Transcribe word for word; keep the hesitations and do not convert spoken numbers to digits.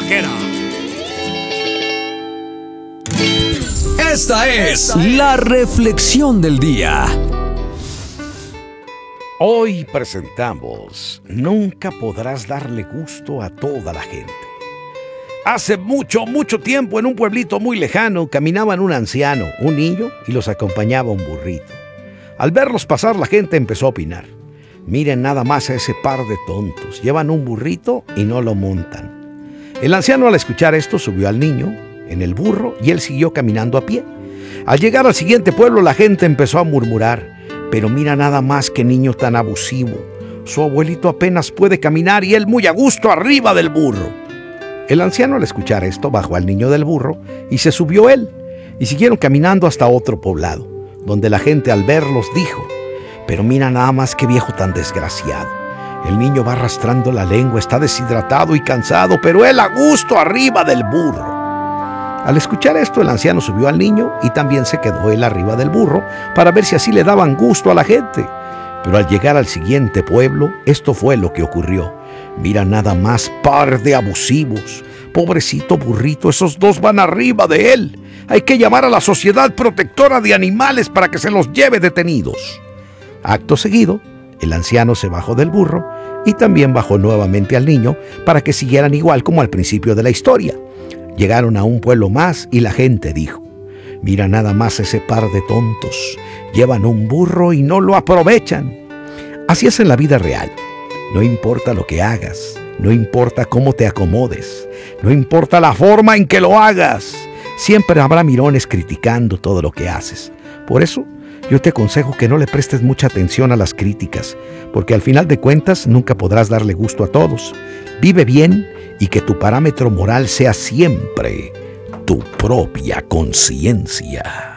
Vaquera. Esta es la reflexión del día. Hoy presentamos Nunca podrás darle gusto a toda la gente. Hace mucho, mucho tiempo, en un pueblito muy lejano, caminaban un anciano, un niño y los acompañaba un burrito. Al verlos pasar, la gente empezó a opinar. Miren nada más a ese par de tontos. Llevan un burrito y no lo montan. El anciano, al escuchar esto, subió al niño en el burro y él siguió caminando a pie. Al llegar al siguiente pueblo, la gente empezó a murmurar. Pero mira nada más que niño tan abusivo. Su abuelito apenas puede caminar y él muy a gusto arriba del burro. El anciano, al escuchar esto, bajó al niño del burro y se subió él. Y siguieron caminando hasta otro poblado, donde la gente al verlos dijo: pero mira nada más que viejo tan desgraciado. El niño va arrastrando la lengua, está deshidratado y cansado, pero él a gusto arriba del burro. Al escuchar esto, el anciano subió al niño y también se quedó él arriba del burro para ver si así le daban gusto a la gente. Pero al llegar al siguiente pueblo, esto fue lo que ocurrió. Mira nada más, par de abusivos. Pobrecito burrito, esos dos van arriba de él. Hay que llamar a la Sociedad Protectora de Animales para que se los lleve detenidos. Acto seguido, el anciano se bajó del burro y también bajó nuevamente al niño para que siguieran igual como al principio de la historia. Llegaron a un pueblo más y la gente dijo: mira nada más ese par de tontos. Llevan un burro y no lo aprovechan. Así es en la vida real. No importa lo que hagas, no importa cómo te acomodes, no importa la forma en que lo hagas, siempre habrá mirones criticando todo lo que haces. Por eso, yo te aconsejo que no le prestes mucha atención a las críticas, porque al final de cuentas nunca podrás darle gusto a todos. Vive bien y que tu parámetro moral sea siempre tu propia conciencia.